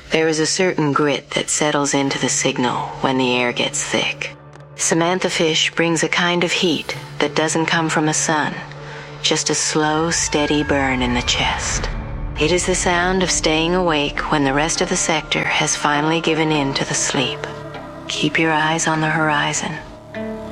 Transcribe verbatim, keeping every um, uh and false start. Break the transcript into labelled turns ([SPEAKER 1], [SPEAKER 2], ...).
[SPEAKER 1] There is a certain grit that settles into the signal when the air gets thick. Samantha Fish brings a kind of heat that doesn't come from the sun, just a slow, steady burn in the chest. It is the sound of staying awake when the rest of the sector has finally given in to the sleep. Keep your eyes on the horizon.